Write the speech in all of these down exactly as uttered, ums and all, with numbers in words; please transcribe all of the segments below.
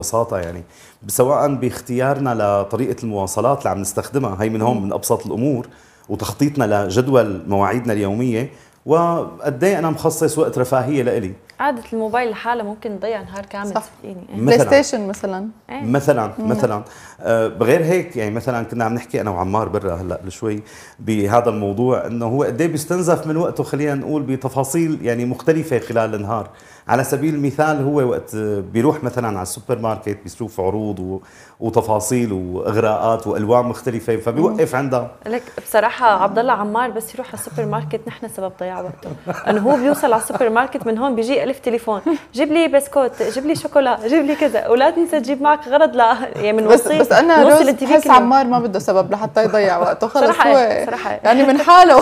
ببساطة يعني سواء باختيارنا لطريقة المواصلات اللي عم نستخدمها، هي من هون من أبسط الأمور، وتخطيطنا لجدول مواعيدنا اليومية، وقد ايه أنا مخصص وقت رفاهية لإلي. قعدة الموبايل لحالها ممكن تضيع نهار كامل. صح. صدقيني. بلاي ستيشن مثلا ايه. مثلا مثلا آه بغير هيك يعني مثلا كنا عم نحكي انا وعمار برا هلا بشوي بهذا الموضوع، انه هو قد ايه بيستنزف من وقته، خلينا نقول بتفاصيل يعني مختلفه خلال النهار. على سبيل المثال هو وقت بيروح مثلا على السوبر ماركت بيشوف عروض وتفاصيل واغراءات والوان مختلفه، فبيوقف عندها. لك بصراحه عبد الله عمار بس يروح على السوبر ماركت نحن سبب ضياع وقته، انه هو بيوصل على السوبر ماركت من هون بيجي الف تليفون، جيب لي بسكوت، جيب لي شوكولا، جيب لي كذا، ولا تنسى تجيب معك غرض لا يعني من بس بس انا روز بحس عمار ما بده سبب لحتى يضيع وقته، خلص صراحة هو صراحة يعني من حاله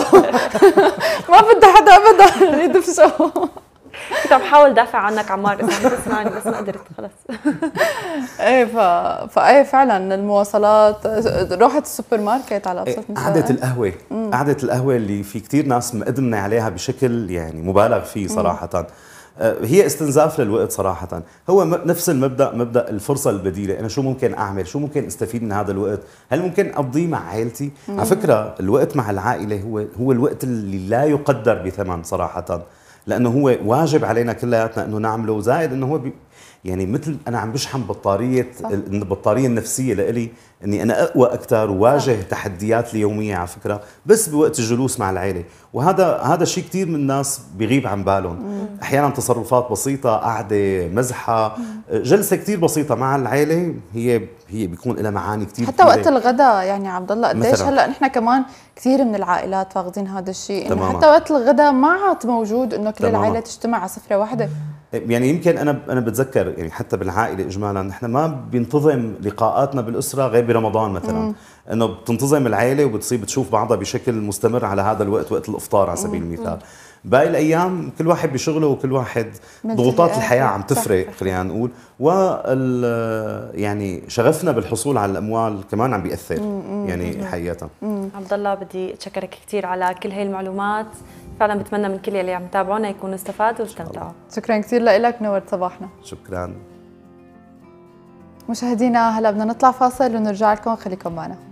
ما بده حدا ابدا يدفشه. كنت عم بحاول دافع عنك عمار اذا عم تسمعني بس ما قدرت خلص. ايه ف فايه فعلا المواصلات، روحة السوبر ماركت على ابسط مثال، قعدة القهوة، قعدة القهوة اللي في كتير ناس مقدمنا عليها بشكل يعني مبالغ فيه صراحة. هي استنزاف للوقت صراحة. هو نفس المبدأ، مبدأ الفرصة البديلة، أنا شو ممكن أعمل، شو ممكن أستفيد من هذا الوقت، هل ممكن أقضيه مع عائلتي؟ مم. على فكرة الوقت مع العائلة هو هو الوقت اللي لا يقدر بثمن صراحة، لأنه هو واجب علينا كلياتنا أنه نعمله، زائد أنه هو بي يعني مثل أنا عم بشحن بطارية البطارية النفسية لإلي، أني أنا أقوى أكثر وواجه تحديات اليومية على فكرة بس بوقت الجلوس مع العائلة. وهذا هذا الشيء كثير من الناس بيغيب عن بالهم. أحيانا تصرفات بسيطة، قعدة، مزحة، جلسة كثير بسيطة مع العائلة هي هي بيكون لها معاني كثير حتى وقت الغداء. يعني عبد الله قديش هلا نحن كمان كثير من العائلات فاقدين هذا الشيء، انه حتى وقت الغداء ما عاد موجود انه كل العائلة تجتمع على سفرة واحدة. يعني يمكن انا انا بتذكر يعني حتى بالعائله اجمالا نحن ما بينتظم لقاءاتنا بالاسره غير برمضان مثلا، مم. انه بتنتظم العائله وبتصير بتشوف بعضها بشكل مستمر على هذا الوقت، وقت الافطار على سبيل المثال. باقي الايام كل واحد بشغله وكل واحد ضغوطات الحياه عم تفرق خلينا نقول، وال يعني شغفنا بالحصول على الاموال كمان عم بياثر يعني حقيقه. عبد الله بدي اتشكرك كثير على كل هي المعلومات، فعلا بتمنى من كل اللي عم يتابعونا يكونوا استفادوا واستمتعوا. شكرا كثير لك، نورت صباحنا. شكرا. مشاهدينا هلا بدنا نطلع فاصل ونرجع لكم، خليكم معنا.